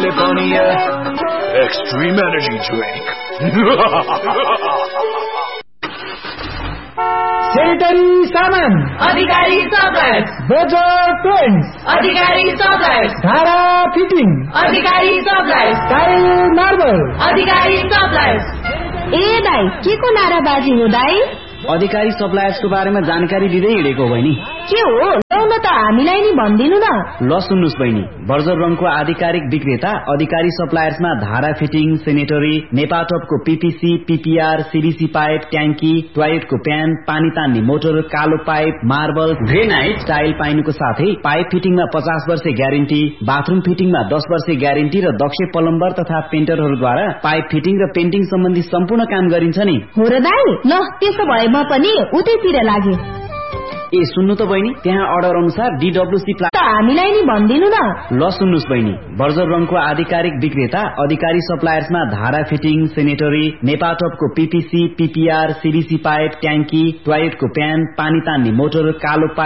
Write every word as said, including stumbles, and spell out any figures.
जसले पनि extreme energy drink sanitary सामान अधिकारी सप्लायर्स, बजार पेन्ट्स अधिकारी सप्लायर्स, धारा फिटिङ अधिकारी सप्लायर्स, टाइल मार्बल अधिकारी सप्लायर्स। ए दाई के को नाराबाजी हो दाई? अधिकारी सप्लायर्स को बारेमा जानकारी दिँदै हिँडेको हो बहिनी। के हो ल्याउन त हामीलाई नि भनिदिनु न। ल सुन्नुस् बहिनी, बर्जर रङको आधिकारिक विक्रेता अधिकारी सप्लायर्समा धारा fitting, sanitary, नेपाटपको PPC, PPR, CDC pipe, ट्याङ्की, टोयलेटको प्यान, पानी तान्ने मोटर, कालो पाइप, मार्बल, ग्रेनाइट, टाइल पाइनुको साथै पाइप फिटिङमा पचास वर्ष ग्यारेन्टी, बाथरूम फिटिङमा दस वर्ष ग्यारेन्टी र दक्ष प्लम्बर तथा पेन्टरहरूद्वारा पाइप फिटिङ र पेन्टिङ सम्बन्धी सम्पूर्ण काम गरिन्छ नि। हो र दाई, ल त्यसो भए म पनि उतैतिर लागे। ए सुन्नु त बहिनी, त्यहाँ अर्डर अनुसार डीडब्ल्यूसी प्ला त हामीलाई नि भनिदिनु न। ल सुन्नुस् बहिनी, बर्जर रङको आधिकारिक विक्रेता अधिकारी सप्लायर्समा धारा fitting, sanitary, नेपाटपको PPC, PPR, CDC pipe, ट्याङ्की, टोयलेटको प्यान, पानी तान्ने मोटर, कालो पाइप